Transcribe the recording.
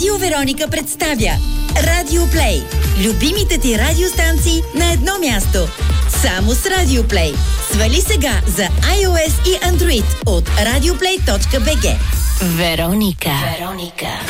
Радио Вероника представя Радио Плей. Любимите ти радиостанции на едно място. Само с Радио Плей. Свали сега за iOS и Android от radioplay.bg. Вероника.